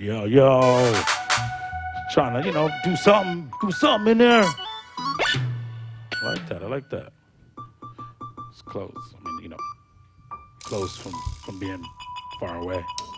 Yo, yo. Trying to, do something in there. I like that. I like that. It's close. I mean, close from being far away.